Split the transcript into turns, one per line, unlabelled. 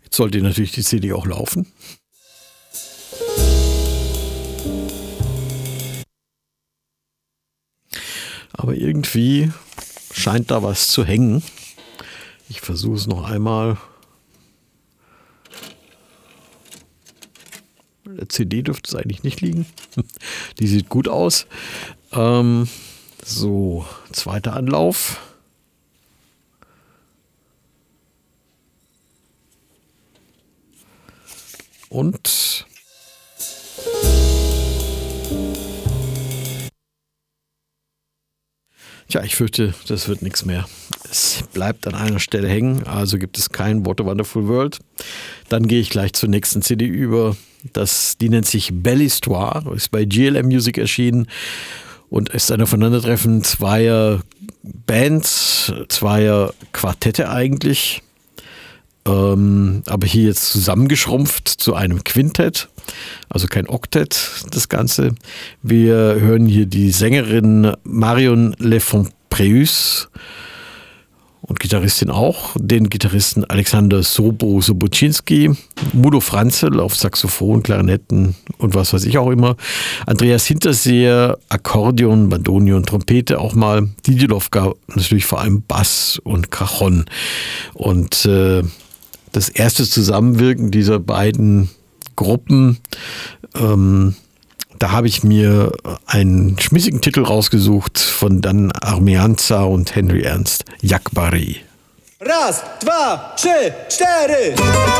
Jetzt sollte natürlich die CD auch laufen. Aber irgendwie scheint da was zu hängen. Ich versuche es noch einmal. Der CD dürfte es eigentlich nicht liegen. Die sieht gut aus. So, zweiter Anlauf. Und tja, ich fürchte, das wird nichts mehr. Es bleibt an einer Stelle hängen, also gibt es kein What a Wonderful World. Dann gehe ich gleich zur nächsten CD über. Die nennt sich Belle Histoire, ist bei GLM Music erschienen und ist ein Aufeinandertreffen zweier Bands, zweier Quartette eigentlich. Aber hier jetzt zusammengeschrumpft zu einem Quintett, also kein Oktett, das Ganze. Wir hören hier die Sängerin Marion Lefont-Preus und Gitarristin auch, den Gitarristen Alexander Sobocinski, Mudo Franzel auf Saxophon, Klarinetten und was weiß ich auch immer, Andreas Hinterseher, Akkordeon, Bandoneon, Trompete auch mal, Didier Lofka natürlich vor allem Bass und Cajon. Und das erste Zusammenwirken dieser beiden Gruppen, da habe ich mir einen schmissigen Titel rausgesucht von Dan Armeanza und Henry Ernst, Jak Barry.
Raz, dwa, trzy, cztery!